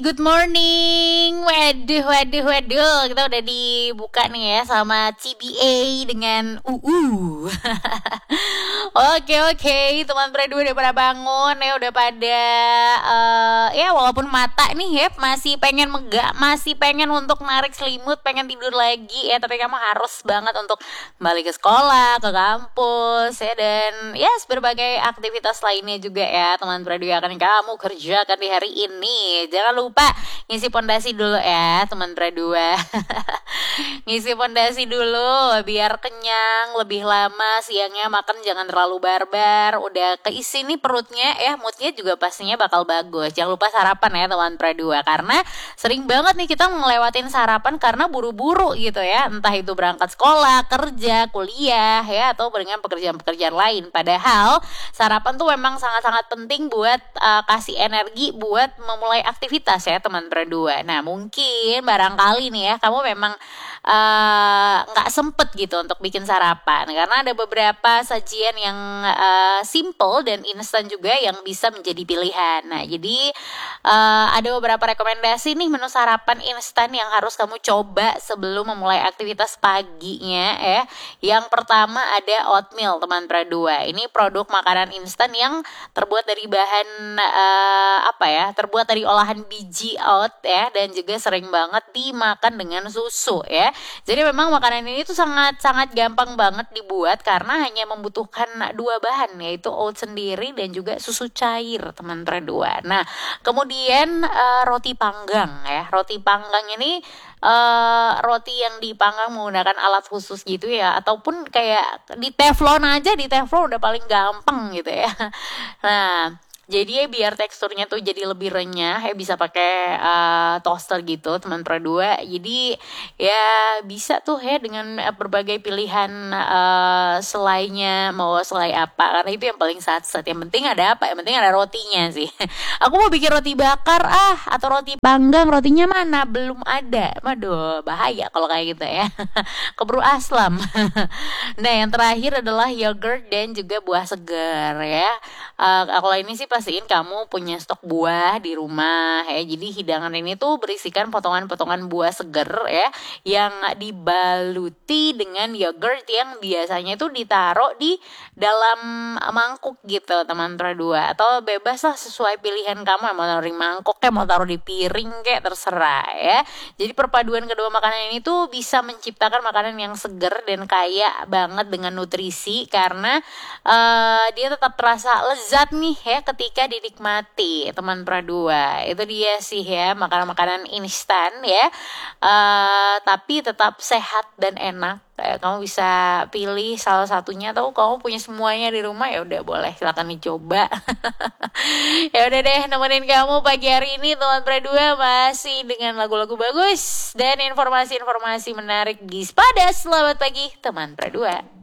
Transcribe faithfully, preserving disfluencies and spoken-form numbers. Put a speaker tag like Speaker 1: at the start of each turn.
Speaker 1: good morning. Waduh, waduh, waduh. Kita udah dibuka nih ya sama C B A dengan U U. Oke, oke. Teman berdua udah pada bangun ya, udah pada uh, ya walaupun mata nih ya masih pengen megah, masih pengen untuk narik selimut, pengen tidur lagi ya, tapi kamu harus banget untuk balik ke sekolah, ke kampus ya, dan ya yes, berbagai aktivitas lainnya juga ya teman berdua akan kamu kerjakan di hari ini. Jangan lupa ngisi pondasi dulu ya teman berdua. Ngisi pondasi dulu biar kenyang lebih lama, siangnya makan jangan terlalu barbar, udah keisi nih perutnya ya, moodnya juga pastinya bakal bagus. Jangan lupa sarapan ya teman berdua, karena sering banget nih kita ngelewatin sarapan karena buru-buru gitu ya, entah itu berangkat sekolah, kerja, kuliah ya, atau dengan pekerjaan-pekerjaan lain. Padahal sarapan tuh memang sangat-sangat penting buat uh, kasih energi buat memulai aktivitas ya teman berdua. Nah mungkin barangkali nih ya kamu memang nggak uh, sempet gitu untuk bikin sarapan, karena ada beberapa sajian yang uh, simple dan instan juga yang bisa menjadi pilihan. Nah jadi uh, ada beberapa rekomendasi nih menu sarapan instan yang harus kamu coba sebelum memulai aktivitas paginya ya. Yang pertama ada oatmeal teman berdua. Ini produk makanan instan yang terbuat dari bahan uh, apa ya terbuat dari olahan biji oat ya, dan juga sering banget dimakan dengan susu ya. Jadi memang makanan ini tuh sangat-sangat gampang banget dibuat karena hanya membutuhkan dua bahan, yaitu oat sendiri dan juga susu cair teman berdua. Nah kemudian uh, roti panggang ya. Roti panggang ini uh, roti yang dipanggang menggunakan alat khusus gitu ya, ataupun kayak di teflon aja, di teflon udah paling gampang gitu ya. Nah jadi ya biar teksturnya tuh jadi lebih renyah ya, bisa pakai uh, toaster gitu teman berdua. Jadi ya bisa tuh ya dengan berbagai pilihan uh, selainya, mau selai apa, karena itu yang paling satset. Yang penting ada apa? Yang penting ada rotinya sih. Aku mau bikin roti bakar ah, atau roti panggang, rotinya mana? Belum ada. Waduh, bahaya kalau kayak gitu ya. Keburu aslam. Nah yang terakhir adalah yogurt dan juga buah segar ya. Uh, kalau ini sih pastiin kamu punya stok buah di rumah ya. Jadi hidangan ini tuh berisikan potongan-potongan buah segar ya, yang dibaluti dengan yogurt yang biasanya itu ditaruh di dalam mangkuk gitu teman berdua, atau bebas lah sesuai pilihan kamu, mau taruh di mangkok kayak mau taruh di piring kayak terserah ya. Jadi perpaduan kedua makanan ini tuh bisa menciptakan makanan yang segar dan kaya banget dengan nutrisi, karena uh, dia tetap terasa lezat nih ya ketika dinikmati teman berdua. Itu dia sih ya makanan-makanan instan ya, uh, tapi tetap sehat dan enak. Kamu bisa pilih salah satunya, atau kamu punya semuanya di rumah ya udah boleh silakan dicoba. Ya udah deh, nemenin kamu pagi hari ini teman berdua masih dengan lagu-lagu bagus dan informasi-informasi menarik. Gispada, selamat pagi teman berdua.